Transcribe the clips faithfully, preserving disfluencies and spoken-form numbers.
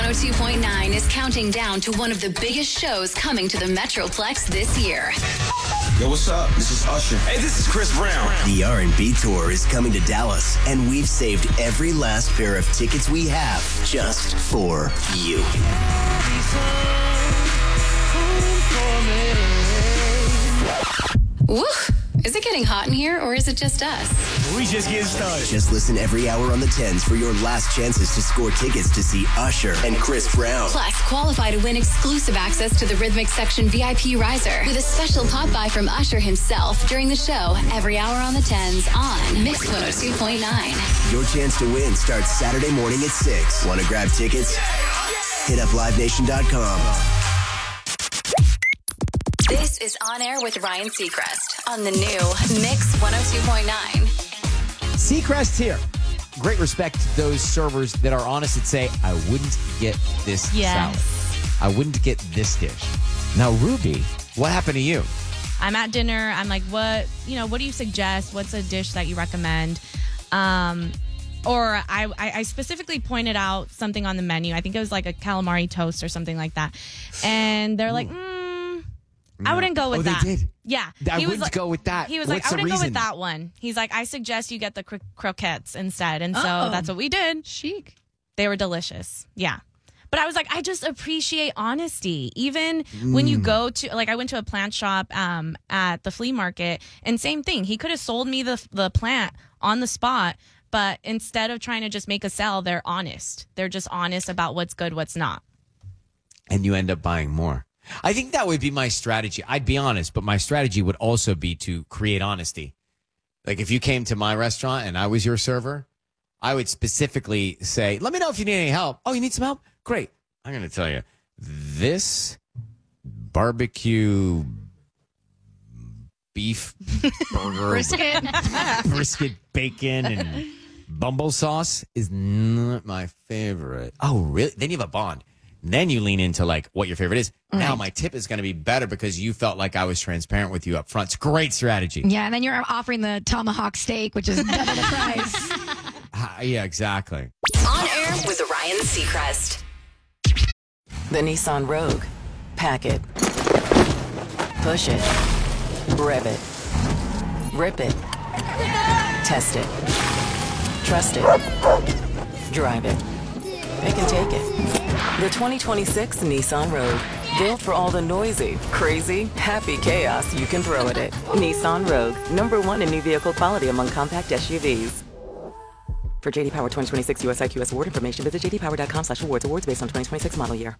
oh two point nine is counting down to one of the biggest shows coming to the Metroplex this year. Yo, what's up? This is Usher. Hey, this is Chris Brown. The R and B Tour is coming to Dallas, and we've saved every last pair of tickets we have just for you. Woo! Is it getting hot in here, or is it just us? We just getting started. Just listen every hour on the tens for your last chances to score tickets to see Usher and Chris Brown. Plus, qualify to win exclusive access to the Rhythmic Section V I P riser with a special pop-by from Usher himself during the show every hour on the tens on Mix one oh two point nine. Your chance to win starts Saturday morning at six. Want to grab tickets? Hit up live nation dot com. This is On Air with Ryan Seacrest on the new Mix one oh two point nine. Seacrest here. Great respect to those servers that are honest and say, I wouldn't get this Yes. salad. I wouldn't get this dish. Now, Ruby, what happened to you? I'm at dinner. I'm like, what, you know, what do you suggest? What's a dish that you recommend? Um, or I, I, I specifically pointed out something on the menu. I think it was like a calamari toast or something like that. And they're like, mm, I wouldn't go with oh, that. They did? Yeah. I He was wouldn't like- go with that. He was What's like, I the wouldn't go reason? with that one. He's like, I suggest you get the cro- croquettes instead. And so Oh. that's what we did. Chic. They were delicious. Yeah. But I was like, I just appreciate honesty. Even when you go to, like, I went to a plant shop um, at the flea market, and same thing. He could have sold me the the plant on the spot, but instead of trying to just make a sale, they're honest. They're just honest about what's good, what's not. And you end up buying more. I think that would be my strategy. I'd be honest, but my strategy would also be to create honesty. Like if you came to my restaurant and I was your server, I would specifically say, let me know if you need any help. Oh, you need some help? Great. I'm going to tell you, this barbecue beef burger, Brisket. brisket bacon, and bumble sauce is not my favorite. Oh, really? Then you have a bond. Then you lean into like what your favorite is. Now my tip is going to be better because you felt like I was transparent with you up front. It's a great strategy. Yeah, and then you're offering the tomahawk steak, which is double the price. Ah, yeah, exactly. On Air with Ryan Seacrest. The Nissan Rogue. Pack it. Push it. Rev it. Rip it. Test it. Trust it. Drive it. They can take it. The twenty twenty-six Nissan Rogue. Built for all the noisy, crazy, happy chaos you can throw at it. Nissan Rogue. Number one in new vehicle quality among compact S U Vs. For J D Power twenty twenty-six U S I Q S award information, visit j d power dot com slash awards. Awards based on twenty twenty-six model year.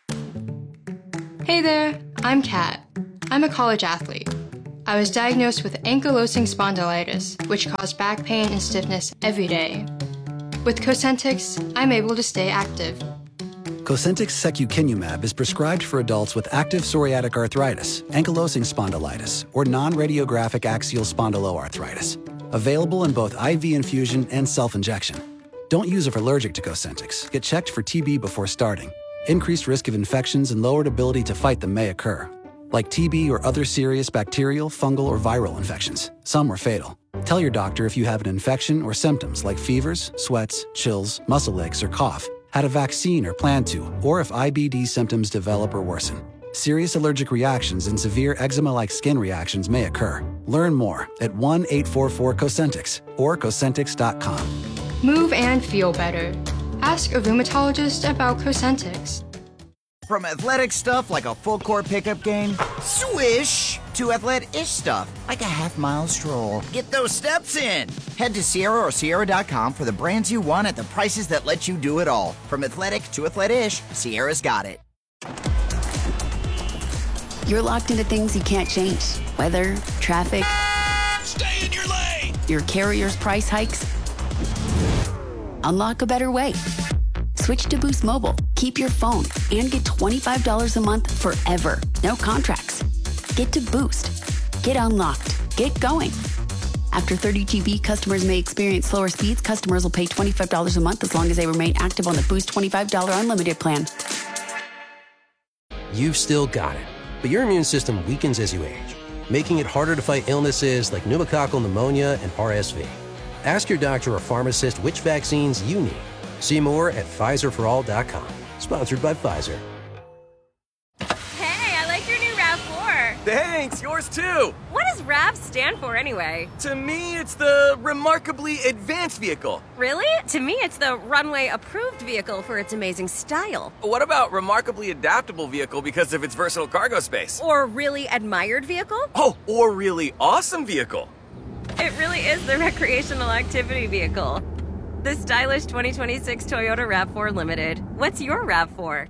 Hey there, I'm Kat. I'm a college athlete. I was diagnosed with ankylosing spondylitis, which caused back pain and stiffness every day. With Cosentyx, I'm able to stay active. Cosentyx secukinumab is prescribed for adults with active psoriatic arthritis, ankylosing spondylitis, or non-radiographic axial spondyloarthritis. Available in both I V infusion and self-injection. Don't use if allergic to Cosentyx. Get checked for T B before starting. Increased risk of infections and lowered ability to fight them may occur, like T B or other serious bacterial, fungal, or viral infections. Some are fatal. Tell your doctor if you have an infection or symptoms like fevers, sweats, chills, muscle aches, or cough, had a vaccine or plan to, or if I B D symptoms develop or worsen. Serious allergic reactions and severe eczema-like skin reactions may occur. Learn more at one eight four four Cosentyx or Cosentyx dot com. Move and feel better. Ask a rheumatologist about Cosentyx. From athletic stuff like a full court pickup game, swish, to athletic-ish stuff like a half mile stroll. Get those steps in. Head to Sierra or Sierra dot com for the brands you want at the prices that let you do it all. From athletic to athletic-ish, Sierra's got it. You're locked into things you can't change. Weather, traffic. Stay in your lane. Your carrier's price hikes. Unlock a better way. Switch to Boost Mobile. Keep your phone and get twenty-five dollars a month forever. No contracts. Get to Boost. Get unlocked. Get going. After thirty G B, customers may experience slower speeds. Customers will pay twenty-five dollars a month as long as they remain active on the Boost twenty-five dollars unlimited plan. You've still got it, but your immune system weakens as you age, making it harder to fight illnesses like pneumococcal pneumonia and R S V. Ask your doctor or pharmacist which vaccines you need. See more at Pfizer for all dot com. Sponsored by Pfizer. Hey, I like your new RAV four. Thanks, yours too. What does RAV stand for anyway? To me, it's the Remarkably Advanced Vehicle. Really? To me, it's the Runway Approved Vehicle for its amazing style. What about Remarkably Adaptable Vehicle because of its versatile cargo space? Or Really Admired Vehicle? Oh, or Really Awesome Vehicle. It really is the recreational activity vehicle. The stylish twenty twenty-six Toyota RAV four Limited. What's your RAV four?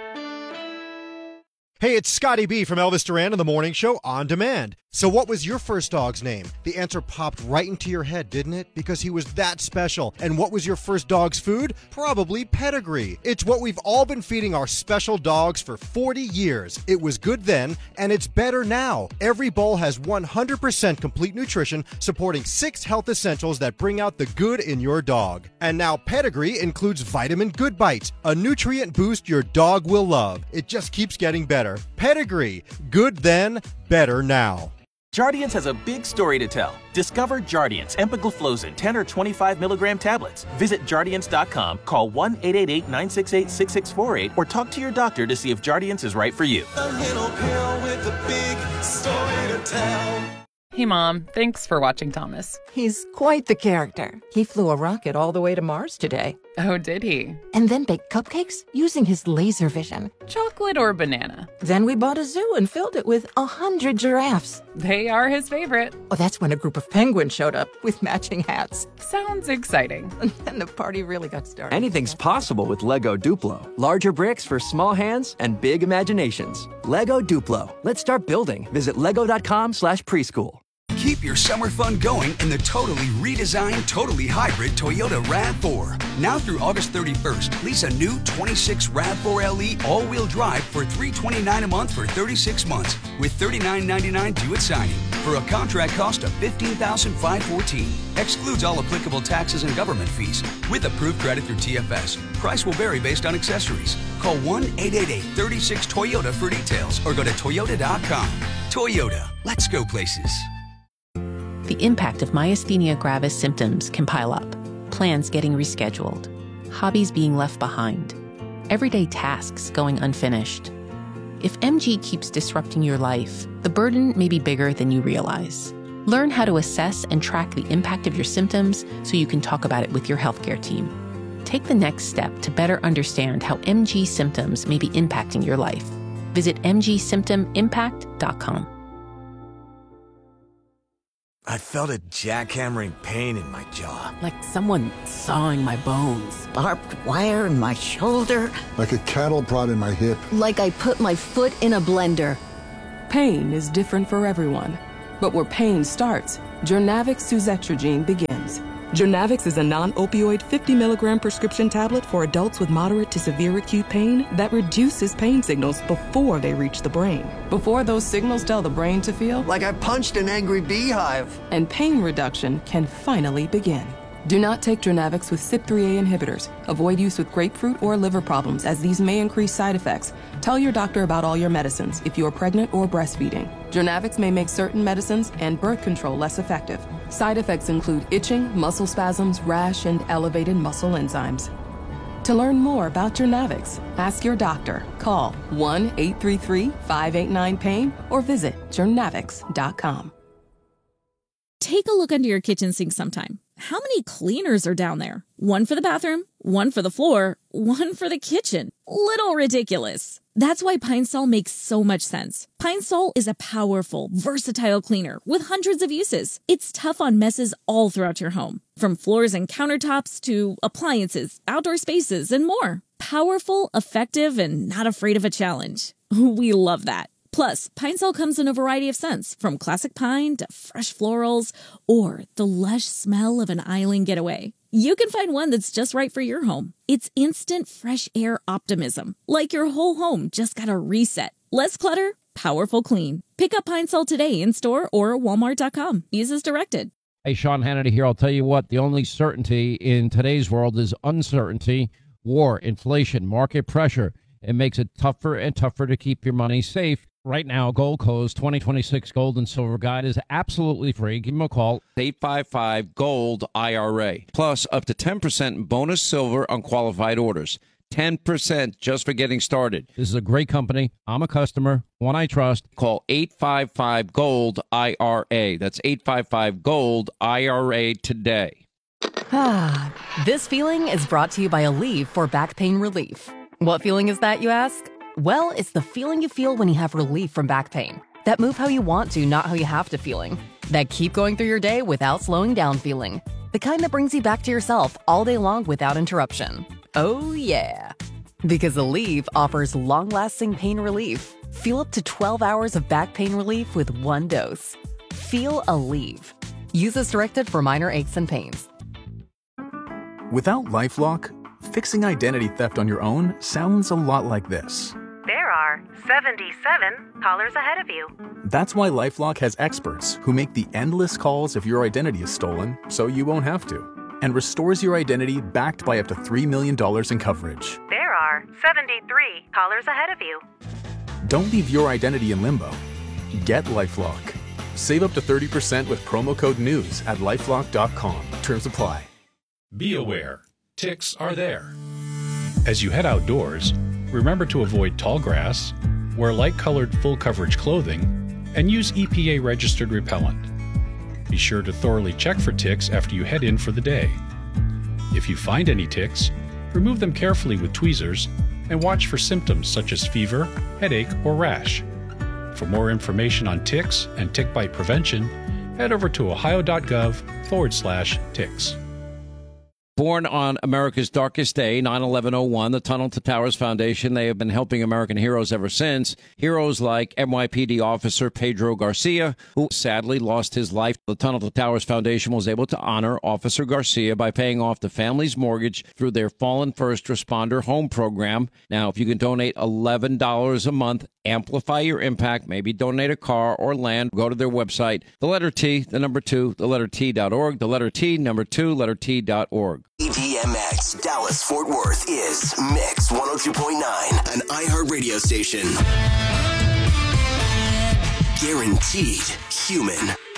Hey, it's Scotty B from Elvis Duran in the Morning Show On Demand. So what was your first dog's name? The answer popped right into your head, didn't it? Because he was that special. And what was your first dog's food? Probably Pedigree. It's what we've all been feeding our special dogs for forty years. It was good then, and it's better now. Every bowl has one hundred percent complete nutrition, supporting six health essentials that bring out the good in your dog. And now Pedigree includes Vitamin Good Bites, a nutrient boost your dog will love. It just keeps getting better. Pedigree. Good then, better now. Jardiance has a big story to tell. Discover Jardiance empagliflozin ten or twenty-five milligram tablets. Visit Jardiance dot com, call one eight eight eight, nine six eight, six six four eight, or talk to your doctor to see if Jardiance is right for you. A little pill with a big story to tell. Hey, Mom. Thanks for watching Thomas. He's quite the character. He flew a rocket all the way to Mars today. Oh, did he? And then baked cupcakes using his laser vision. Chocolate or banana? Then we bought a zoo and filled it with a hundred giraffes. They are his favorite. Oh, that's when a group of penguins showed up with matching hats. Sounds exciting. And then the party really got started. Anything's possible with Lego Duplo. Larger bricks for small hands and big imaginations. Lego Duplo. Let's start building. Visit lego dot com slash preschool. Keep your summer fun going in the totally redesigned, totally hybrid Toyota RAV four. Now through August thirty-first, lease a new twenty-six RAV four L E all-wheel drive for three hundred twenty-nine dollars a month for thirty-six months with thirty-nine ninety-nine due at signing for a contract cost of fifteen thousand five hundred fourteen dollars. Excludes all applicable taxes and government fees with approved credit through T F S. Price will vary based on accessories. Call one eight eight eight, three six, Toyota for details or go to toyota dot com. Toyota, let's go places. The impact of myasthenia gravis symptoms can pile up. Plans getting rescheduled. Hobbies being left behind. Everyday tasks going unfinished. If M G keeps disrupting your life, the burden may be bigger than you realize. Learn how to assess and track the impact of your symptoms so you can talk about it with your healthcare team. Take the next step to better understand how M G symptoms may be impacting your life. Visit m g symptom impact dot com. I felt a jackhammering pain in my jaw. Like someone sawing my bones. Barbed wire in my shoulder. Like a cattle prod in my hip. Like I put my foot in a blender. Pain is different for everyone. But where pain starts, Journavx suzetrigine begins. Journavx is a non-opioid fifty milligram prescription tablet for adults with moderate to severe acute pain that reduces pain signals before they reach the brain. Before those signals tell the brain to feel like I punched an angry beehive. And pain reduction can finally begin. Do not take Journavx with C Y P three A inhibitors. Avoid use with grapefruit or liver problems, as these may increase side effects. Tell your doctor about all your medicines if you are pregnant or breastfeeding. Journavx may make certain medicines and birth control less effective. Side effects include itching, muscle spasms, rash, and elevated muscle enzymes. To learn more about Journavx, ask your doctor. Call one eight three three, five eight nine, pain or visit journavx dot com. Take a look under your kitchen sink sometime. How many cleaners are down there? One for the bathroom, one for the floor, one for the kitchen. Little ridiculous. That's why Pine Sol makes so much sense. Pine Sol is a powerful, versatile cleaner with hundreds of uses. It's tough on messes all throughout your home, from floors and countertops to appliances, outdoor spaces, and more. Powerful, effective, and not afraid of a challenge. We love that. Plus, Pine Sol comes in a variety of scents, from classic pine to fresh florals, or the lush smell of an island getaway. You can find one that's just right for your home. It's instant fresh air optimism, like your whole home just got a reset. Less clutter, powerful clean. Pick up Pine Sol today in store or walmart dot com. Use as directed. Hey, Sean Hannity here. I'll tell you what, the only certainty in today's world is uncertainty, war, inflation, market pressure. It makes it tougher and tougher to keep your money safe. Right now, Goldco's twenty twenty-six Gold and Silver Guide is absolutely free. Give them a call. eight five five, GOLD, I R A. Plus, up to ten percent bonus silver on qualified orders. ten percent just for getting started. This is a great company. I'm a customer, one I trust. Call eight five five GOLD I R A. That's eight five five GOLD I R A today. Ah, this feeling is brought to you by Aleve for back pain relief. What feeling is that, you ask? Well, it's the feeling you feel when you have relief from back pain. That move how you want to, not how you have to feeling. That keep going through your day without slowing down feeling. The kind that brings you back to yourself all day long without interruption. Oh yeah. Because Aleve offers long-lasting pain relief. Feel up to twelve hours of back pain relief with one dose. Feel Aleve. Use as directed for minor aches and pains. Without LifeLock, fixing identity theft on your own sounds a lot like this. There are seventy-seven callers ahead of you. That's why LifeLock has experts who make the endless calls if your identity is stolen so you won't have to, and restores your identity backed by up to three million dollars in coverage. There are seventy-three callers ahead of you. Don't leave your identity in limbo. Get LifeLock. Save up to thirty percent with promo code NEWS at lifelock dot com. Terms apply. Be aware, ticks are there. As you head outdoors, remember to avoid tall grass, wear light-colored full-coverage clothing, and use E P A-registered repellent. Be sure to thoroughly check for ticks after you head in for the day. If you find any ticks, remove them carefully with tweezers and watch for symptoms such as fever, headache, or rash. For more information on ticks and tick bite prevention, head over to ohio.gov forward slash ticks. Born on America's darkest day, nine eleven oh one, the Tunnel to Towers Foundation, they have been helping American heroes ever since. Heroes like N Y P D officer Pedro Garcia, who sadly lost his life. The Tunnel to Towers Foundation was able to honor Officer Garcia by paying off the family's mortgage through their Fallen First Responder Home Program. Now, if you can donate eleven dollars a month, amplify your impact, maybe donate a car or land, go to their website, the letter T, the number two, the letter T dot org, the letter T, number two, letter T dot org. E P M X Dallas Fort Worth is Mix one oh two point nine, an iHeartRadio station. Guaranteed human.